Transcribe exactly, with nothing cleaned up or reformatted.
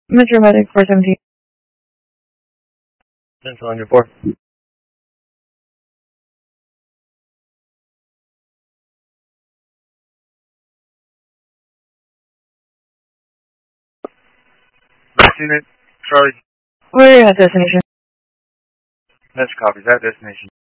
Metro Medic four seventeen. Central on your four. Last unit, Charlie. Where are you at destination? Metro copies, at destination.